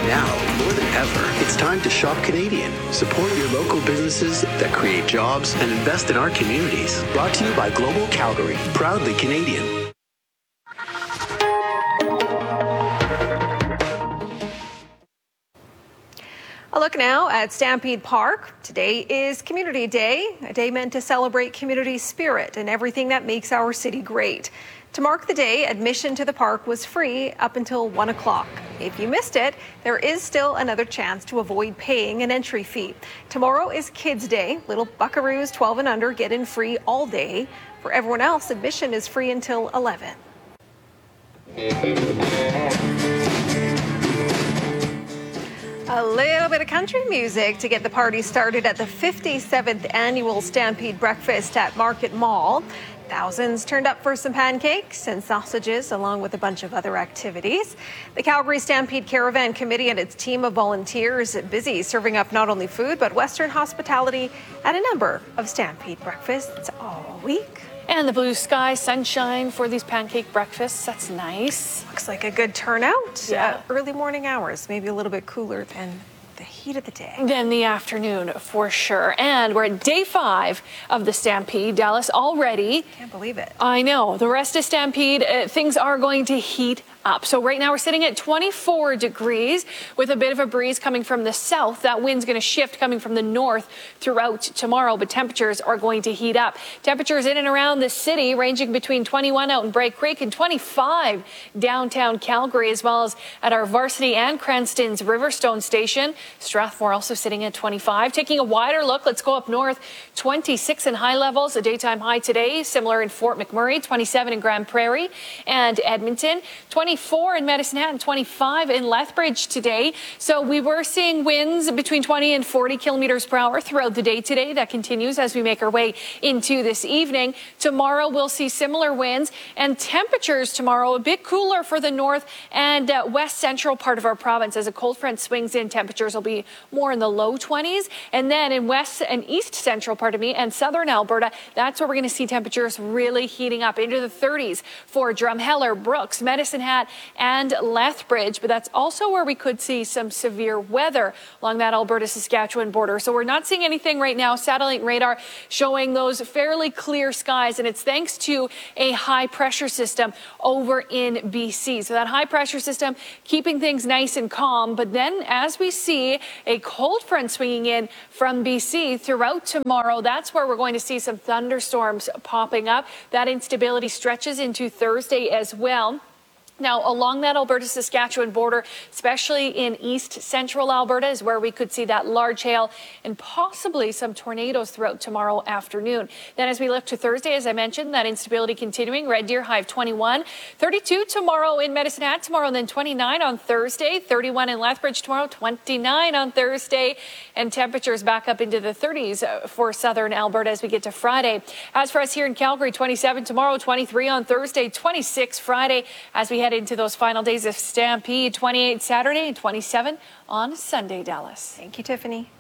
Now, more than ever, it's time to shop Canadian. Support your local businesses that create jobs and invest in our communities. Brought to you by Global Calgary, proudly Canadian. A look now at Stampede Park. Today is Community Day, a day meant to celebrate community spirit and everything that makes our city great. To mark the day, admission to the park was free up until 1 o'clock. If you missed it, there is still another chance to avoid paying an entry fee. Tomorrow is Kids Day. Little buckaroos 12 and under get in free all day. For everyone else, admission is free until 11. A little bit of country music to get the party started at the 57th annual Stampede Breakfast at Market Mall. Thousands turned up for some pancakes and sausages, along with a bunch of other activities. The Calgary Stampede Caravan Committee and its team of volunteers busy serving up not only food, but Western hospitality at a number of Stampede breakfasts all week. And the blue sky, sunshine for these pancake breakfasts. That's nice. Looks like a good turnout. Yeah. Early morning hours, maybe a little bit cooler than the heat of the day. Then the afternoon for sure. And we're at day 5 of the Stampede. Dallas already. Can't believe it. I know. The rest of Stampede, things are going to heat up. So right now we're sitting at 24 degrees with a bit of a breeze coming from the south. That wind's going to shift coming from the north throughout tomorrow, but temperatures are going to heat up. Temperatures in and around the city ranging between 21 out in Bright Creek and 25 downtown Calgary, as well as at our Varsity and Cranston's Riverstone station. Strathmore also sitting at 25. Taking a wider look, let's go up north. 26 in high levels, a daytime high today, similar in Fort McMurray, 27 in Grand Prairie and Edmonton, 24 in Medicine Hat and 25 in Lethbridge today. So we were seeing winds between 20 and 40 kilometers per hour throughout the day today. That continues as we make our way into this evening. Tomorrow we'll see similar winds and temperatures tomorrow a bit cooler for the north and west central part of our province. As a cold front swings in, temperatures will be more in the low 20s. And then in west and east central part of me and southern Alberta, that's where we're going to see temperatures really heating up into the 30s for Drumheller, Brooks, Medicine Hat and Lethbridge. But that's also where we could see some severe weather along that Alberta-Saskatchewan border. So we're not seeing anything right now. Satellite radar showing those fairly clear skies, and it's thanks to a high pressure system over in BC. So that high pressure system keeping things nice and calm. But then as we see a cold front swinging in from BC throughout tomorrow, that's where we're going to see some thunderstorms popping up. That instability stretches into Thursday as well. Now, along that Alberta-Saskatchewan border, especially in east central Alberta, is where we could see that large hail and possibly some tornadoes throughout tomorrow afternoon. Then as we look to Thursday, as I mentioned, that instability continuing. Red Deer high of 21, 32 tomorrow in Medicine Hat tomorrow, and then 29 on Thursday, 31 in Lethbridge tomorrow, 29 on Thursday, and temperatures back up into the 30s for southern Alberta as we get to Friday. As for us here in Calgary, 27 tomorrow, 23 on Thursday, 26 Friday as we head into those final days of Stampede, 28 Saturday and 27 on Sunday, Dallas. Thank you, Tiffany.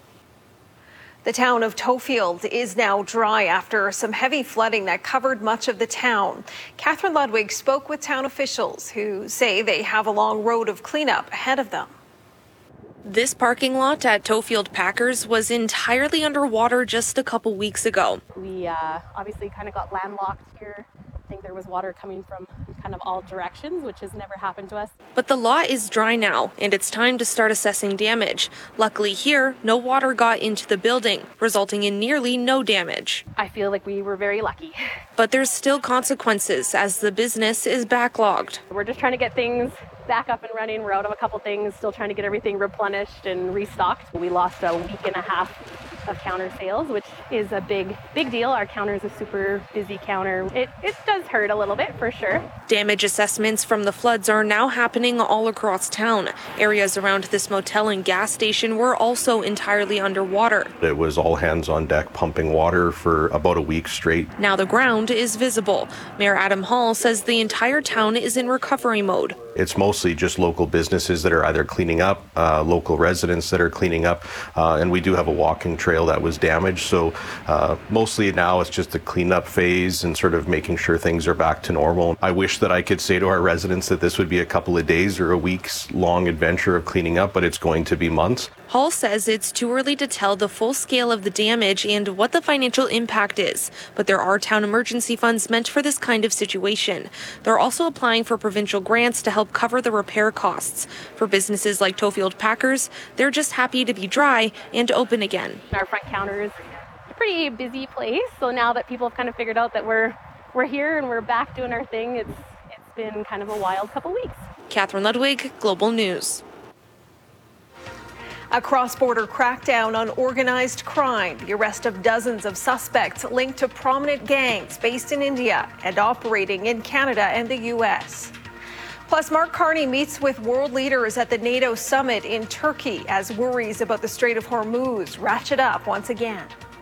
The town of Tofield is now dry after some heavy flooding that covered much of the town. Catherine Ludwig spoke with town officials who say they have a long road of cleanup ahead of them. This parking lot at Tofield Packers was entirely underwater just a couple weeks ago. We obviously kind of got landlocked here. I think there was water coming from kind of all directions, which has never happened to us. But the lot is dry now, and it's time to start assessing damage. Luckily here, no water got into the building, resulting in nearly no damage. I feel like we were very lucky. But there's still consequences as the business is backlogged. We're just trying to get things back up and running. We're out of a couple things, still trying to get everything replenished and restocked. We lost a week and a half of counter sales, which is a big deal. Our counter is a super busy counter. It does hurt a little bit for sure. Damage assessments from the floods are now happening all across town. Areas around this motel and gas station were also entirely underwater. It was all hands on deck pumping water for about a week straight. Now the ground is visible. Mayor Adam Hall says the entire town is in recovery mode. It's mostly just local businesses that are either cleaning up, local residents that are cleaning up, and we do have a walking trail that was damaged. So mostly now it's just the cleanup phase and sort of making sure things are back to normal. I wish that I could say to our residents that this would be a couple of days or a week's long adventure of cleaning up, but it's going to be months. Hall says it's too early to tell the full scale of the damage and what the financial impact is, but there are town emergency funds meant for this kind of situation. They're also applying for provincial grants to help cover the repair costs. For businesses like Tofield Packers, they're just happy to be dry and open again. Our front counter is a pretty busy place, so now that people have kind of figured out that we're here and we're back doing our thing, it's been kind of a wild couple weeks. Catherine Ludwig, Global News. A cross-border crackdown on organized crime, the arrest of dozens of suspects linked to prominent gangs based in India and operating in Canada and the U.S. Plus, Mark Carney meets with world leaders at the NATO summit in Turkey as worries about the Strait of Hormuz ratchet up once again.